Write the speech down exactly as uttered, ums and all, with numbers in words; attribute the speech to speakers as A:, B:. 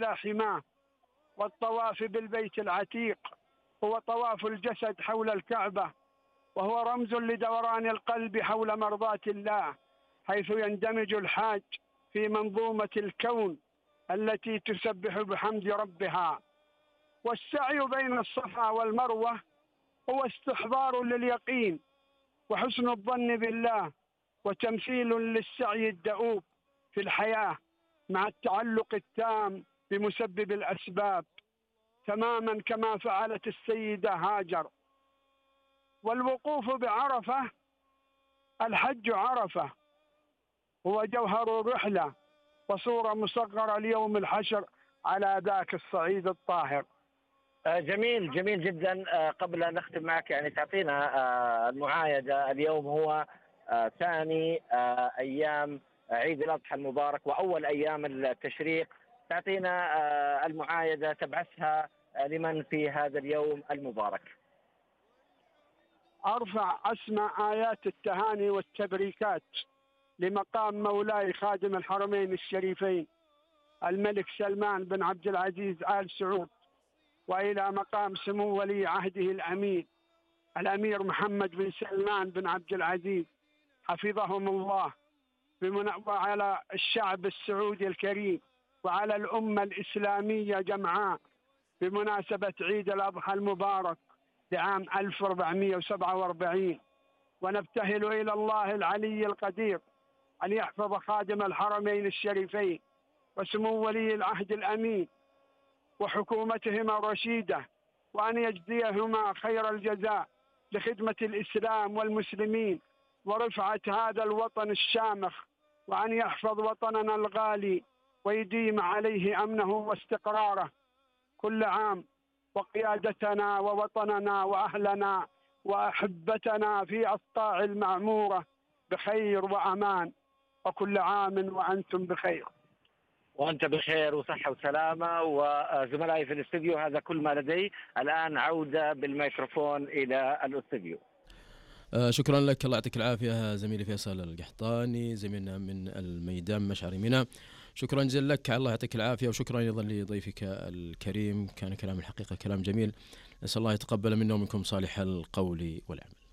A: إلى حماه، والطواف بالبيت العتيق هو طواف الجسد حول الكعبة، وهو رمز لدوران القلب حول مرضاة الله، حيث يندمج الحاج في منظومة الكون التي تسبح بحمد ربها. والسعي بين الصفا والمروة هو استحضار لليقين وحسن الظن بالله، وتمثيل للسعي الدؤوب في الحياة مع التعلق التام بمسبب الأسباب، تماما كما فعلت السيدة هاجر. والوقوف بعرفة، الحج عرفة هو جوهر الرحلة وصورة مصغرة ليوم الحشر على ذاك الصعيد الطاهر.
B: جميل جميل جدا. قبل أن نختم معك، يعني تعطينا المعايدة، اليوم هو ثاني أيام عيد الأضحى المبارك وأول أيام التشريق، تعطينا المعايدة تبعثها لمن في هذا اليوم المبارك.
A: أرفع أسمى آيات التهاني والتبريكات لمقام مولاي خادم الحرمين الشريفين الملك سلمان بن عبد العزيز آل سعود، وإلى مقام سمو ولي عهده الأمين الأمير محمد بن سلمان بن عبد العزيز حفظهم الله، وعلى الشعب السعودي الكريم وعلى الأمة الإسلامية جمعاء بمناسبة عيد الأضحى المبارك لعام ألف وأربعمائة وسبعة وأربعين. ونبتهل إلى الله العلي القدير أن يحفظ خادم الحرمين الشريفين وسمو ولي العهد الأمين وحكومتهما الرشيدة، وأن يجزيهما خير الجزاء لخدمة الإسلام والمسلمين ورفعة هذا الوطن الشامخ، وأن يحفظ وطننا الغالي ويديم عليه أمنه واستقراره كل عام، وقيادتنا ووطننا وأهلنا وأحبتنا في أسطاع المعمورة بخير وأمان، وكل عام وأنتم بخير.
B: وأنت بخير وصحة وسلامة. وزملائي في الاستديو هذا كل ما لدي. الآن عودة بالميكروفون إلى الاستديو.
C: آه شكرا لك، الله يعطيك العافية زميلي فيصل القحطاني زميلنا من الميدان مشعر منى. شكرا جزيلا لك، الله يعطيك العافية، وشكرا أيضا لضيفك الكريم، كان كلام الحقيقة كلام جميل، نسأل الله يتقبل منا ومنكم صالح القول والعمل.